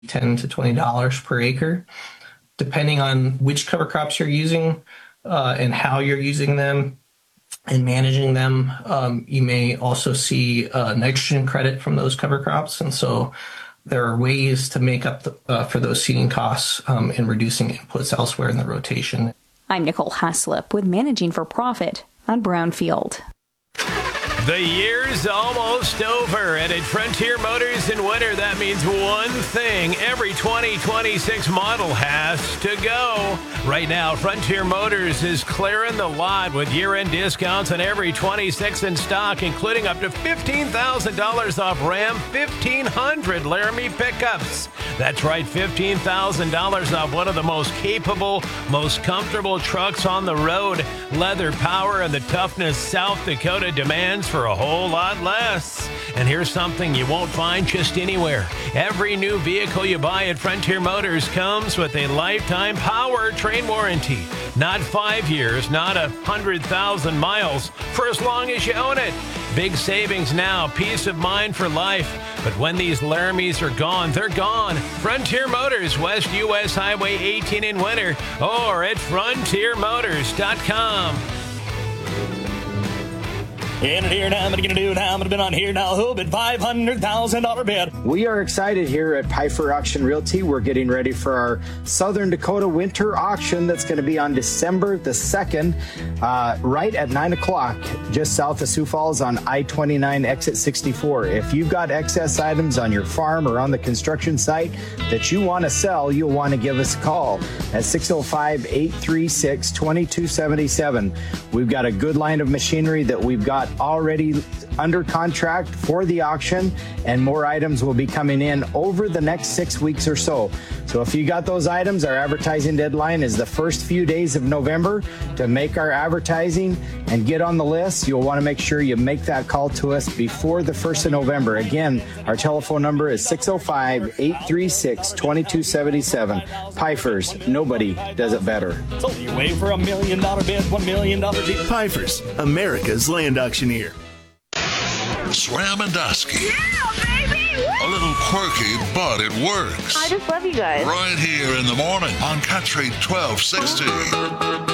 $10 to $20 per acre. Depending on which cover crops you're using and how you're using them and managing them, you may also see nitrogen credit from those cover crops. And so there are ways to make up for those seeding costs in reducing inputs elsewhere in the rotation. I'm Nicole Haslip with Managing for Profit on Brownfield. The year's almost over, and at Frontier Motors in winter, that means one thing. Every 2026 model has to go. Right now, Frontier Motors is clearing the lot with year-end discounts on every 26 in stock, including up to $15,000 off Ram 1500 Laramie pickups. That's right, $15,000 off one of the most capable, most comfortable trucks on the road. Leather power and the toughness South Dakota demands for a whole lot less. And here's something you won't find just anywhere. Every new vehicle you buy at Frontier Motors comes with a lifetime powertrain warranty. Not 5 years, not 100,000 miles, for as long as you own it. Big savings now, peace of mind for life. But when these Laramies are gone, they're gone. Frontier Motors, West U.S. Highway 18 in winter, or at frontiermotors.com. In here now, I'm going to do it now. I'm going to bid on here now. Who bid $500,000 bid? We are excited here at Pfeiffer Auction Realty. We're getting ready for our Southern Dakota Winter Auction that's going to be on December the 2nd, right at 9 o'clock, just south of Sioux Falls on I-29 exit 64. If you've got excess items on your farm or on the construction site that you want to sell, you'll want to give us a call at 605-836-2277. We've got a good line of machinery that we've got already under contract for the auction, and more items will be coming in over the next 6 weeks or so. So if you got those items, our advertising deadline is the first few days of November to make our advertising and get on the list. You'll want to make sure you make that call to us before the 1st of November. Again, our telephone number is 605-836-2277. Pfeiffer's, nobody does it better. So you wait for $1 million bid, $1 million deal. Pfeiffer's, America's land auctioneer. Slamandowski. Yeah, baby! Woo! A little quirky, but it works. I just love you guys. Right here in the morning on Country 1260.